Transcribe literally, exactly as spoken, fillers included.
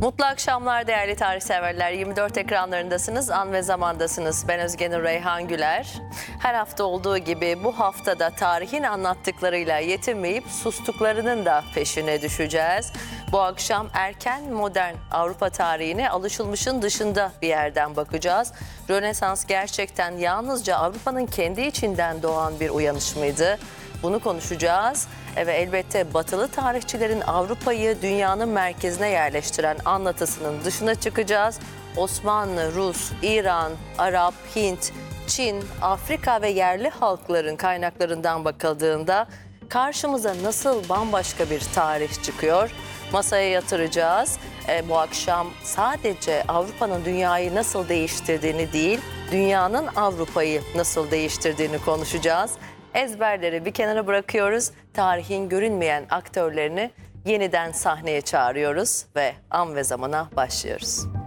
Mutlu akşamlar değerli tarihseverler. yirmi dört ekranlarındasınız, an ve zamandasınız. Ben Özgenur Reyhan Güler. Her hafta olduğu gibi bu haftada tarihin anlattıklarıyla yetinmeyip sustuklarının da peşine düşeceğiz. Bu akşam erken modern Avrupa tarihine alışılmışın dışında bir yerden bakacağız. Rönesans gerçekten yalnızca Avrupa'nın kendi içinden doğan bir uyanış mıydı? Bunu konuşacağız ve elbette batılı tarihçilerin Avrupa'yı dünyanın merkezine yerleştiren anlatısının dışına çıkacağız. Osmanlı, Rus, İran, Arap, Hint, Çin, Afrika ve yerli halkların kaynaklarından bakıldığında karşımıza nasıl bambaşka bir tarih çıkıyor? Masaya yatıracağız. E, bu akşam sadece Avrupa'nın dünyayı nasıl değiştirdiğini değil, dünyanın Avrupa'yı nasıl değiştirdiğini konuşacağız. Ezberleri bir kenara bırakıyoruz. Tarihin görünmeyen aktörlerini yeniden sahneye çağırıyoruz ve an ve zamana başlıyoruz.